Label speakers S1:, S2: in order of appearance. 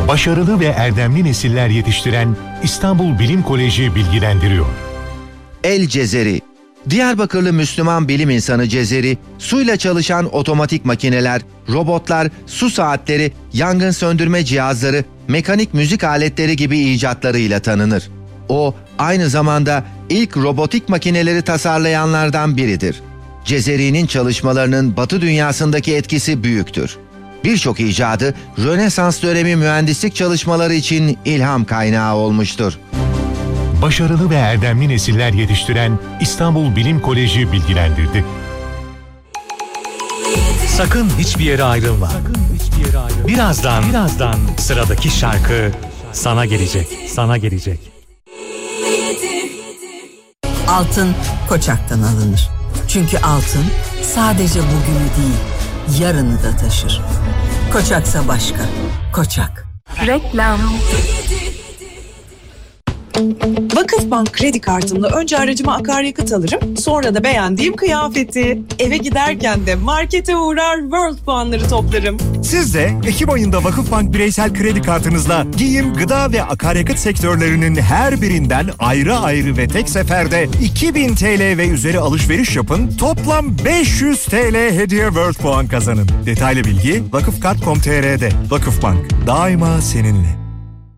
S1: Başarılı ve erdemli nesiller yetiştiren İstanbul Bilim Koleji bilgilendiriyor.
S2: El Cezeri. Diyarbakırlı Müslüman bilim insanı Cezeri, suyla çalışan otomatik makineler, robotlar, su saatleri, yangın söndürme cihazları, mekanik müzik aletleri gibi icatlarıyla tanınır. O, aynı zamanda ilk robotik makineleri tasarlayanlardan biridir. Cezeri'nin çalışmalarının Batı dünyasındaki etkisi büyüktür. Birçok icadı Rönesans dönemi mühendislik çalışmaları için ilham kaynağı olmuştur.
S1: Başarılı ve erdemli nesiller yetiştiren İstanbul Bilim Koleji bilgilendirdi.
S3: Sakın hiçbir yere ayrılma. Birazdan sıradaki şarkı sana gelecek.
S4: Altın Koçak'tan alınır. Çünkü altın sadece bugünü değil, yarını da taşır. Koçaksa başka. Koçak.
S5: Reklam.
S6: Vakıfbank kredi kartımla önce aracıma akaryakıt alırım, sonra da beğendiğim kıyafeti. Eve giderken de markete uğrar, World puanları toplarım.
S7: Siz de Ekim ayında Vakıfbank bireysel kredi kartınızla giyim, gıda ve akaryakıt sektörlerinin her birinden ayrı ayrı ve tek seferde 2000 TL ve üzeri alışveriş yapın, toplam 500 TL hediye World puan kazanın. Detaylı bilgi vakıfkart.com.tr'de. Vakıfbank, daima seninle.